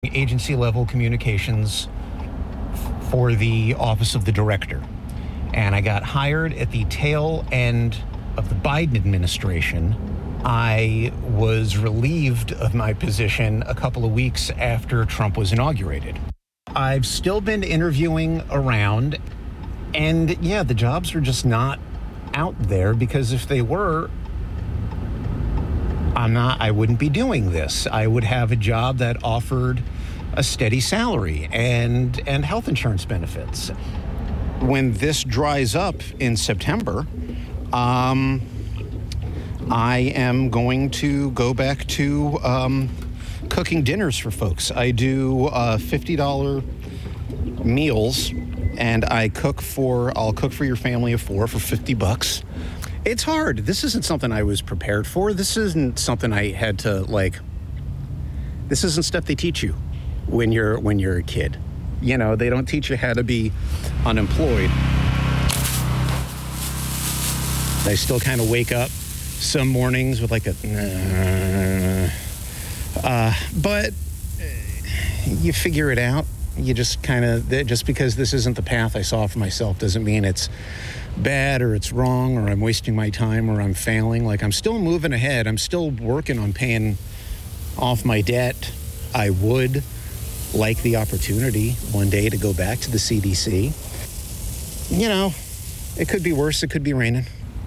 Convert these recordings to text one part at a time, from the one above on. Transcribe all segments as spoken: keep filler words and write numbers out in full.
agency-level communications for the Office of the Director. And I got hired at the tail end of the Biden administration. I was relieved of my position a couple of weeks after Trump was inaugurated. I've still been interviewing around, and yeah, the jobs are just not out there, because if they were, I'm not, I wouldn't be doing this. I would have a job that offered a steady salary and, and health insurance benefits. When this dries up in September, um, I am going to go back to um, cooking dinners for folks. I do uh, fifty dollars meals, and I cook for, I'll cook for your family of four for fifty bucks. It's hard. This isn't something I was prepared for. This isn't something I had to, like, this isn't stuff they teach you when you're when you're a kid. You know, they don't teach you how to be unemployed. I still kind of wake up some mornings with like a, uh, uh, but you figure it out. You just kind of, just because this isn't the path I saw for myself doesn't mean it's bad or it's wrong or I'm wasting my time or I'm failing. Like, I'm still moving ahead. I'm still working on paying off my debt. I would like the opportunity one day to go back to the C D C. You know, it could be worse. It could be raining.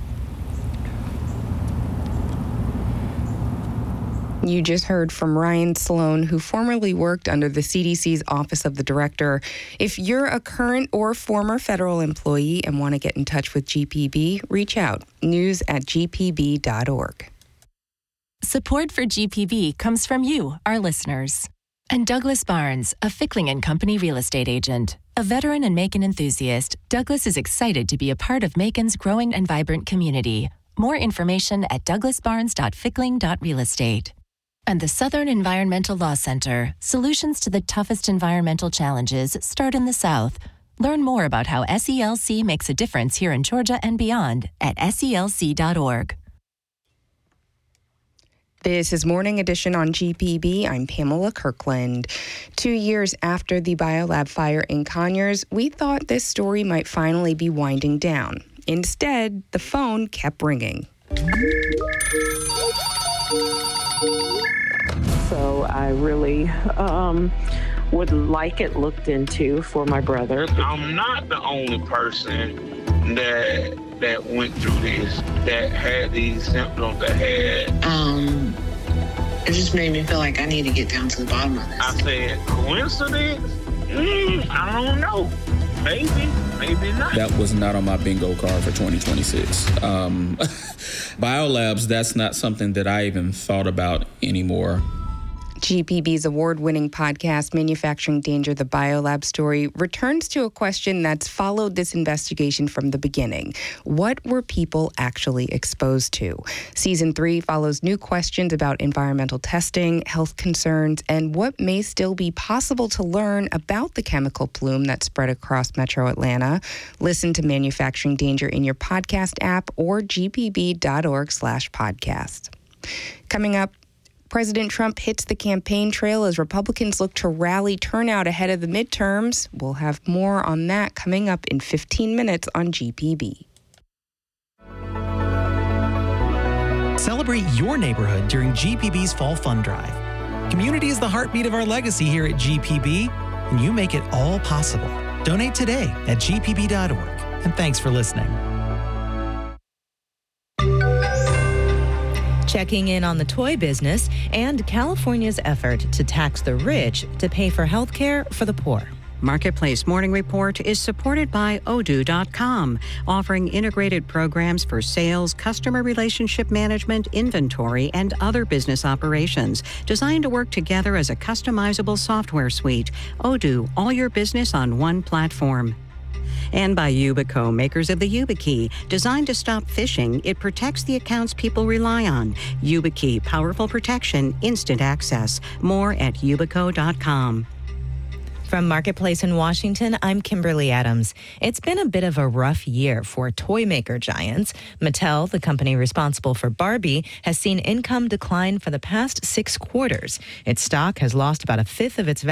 You just heard from Ryan Sloan, who formerly worked under the C D C's Office of the Director. If you're a current or former federal employee and want to get in touch with G P B, reach out. News at g p b dot org. Support for G P B comes from you, our listeners. And Douglas Barnes, a Fickling and Company real estate agent. A veteran and Macon enthusiast, Douglas is excited to be a part of Macon's growing and vibrant community. More information at douglas barnes dot fickling dot real estate. And the Southern Environmental Law Center. Solutions to the toughest environmental challenges start in the South. Learn more about how S E L C makes a difference here in Georgia and beyond at S E L C dot org. This is Morning Edition on G P B. I'm Pamela Kirkland. Two years after the Biolab fire in Conyers, we thought this story might finally be winding down. Instead, the phone kept ringing. So I really um, would like it looked into for my brother. I'm not the only person that that went through this, that had these symptoms, that had... Um, it just made me feel like I need to get down to the bottom of this. I said, coincidence? Mm, I don't know. Maybe, maybe not. That was not on my bingo card for twenty twenty-six. Um, Biolabs, that's not something that I even thought about anymore. G P B's award-winning podcast, Manufacturing Danger, The Biolab Story, returns to a question that's followed this investigation from the beginning. What were people actually exposed to? Season three follows new questions about environmental testing, health concerns, and what may still be possible to learn about the chemical plume that spread across Metro Atlanta. Listen to Manufacturing Danger in your podcast app or g p b dot org slash podcast. Coming up, President Trump hits the campaign trail as Republicans look to rally turnout ahead of the midterms. We'll have more on that coming up in fifteen minutes on G P B. Celebrate your neighborhood during G P B's Fall Fund Drive. Community is the heartbeat of our legacy here at G P B, and you make it all possible. Donate today at g p b dot org. And thanks for listening. Checking in on the toy business and California's effort to tax the rich to pay for health care for the poor. Marketplace Morning Report is supported by odoo dot com, offering integrated programs for sales, customer relationship management, inventory, and other business operations, designed to work together as a customizable software suite. Odoo, all your business on one platform. And by Yubico, makers of the YubiKey. Designed to stop phishing, it protects the accounts people rely on. YubiKey, powerful protection, instant access. More at yubico dot com. From Marketplace in Washington, I'm Kimberly Adams. It's been a bit of a rough year for toy maker giants. Mattel, the company responsible for Barbie, has seen income decline for the past six quarters. Its stock has lost about a fifth of its value